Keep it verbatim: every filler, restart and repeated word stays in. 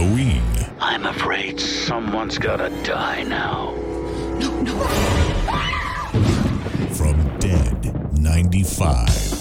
Halloween. I'm afraid someone's gotta die now. No, no. From Dead ninety-five.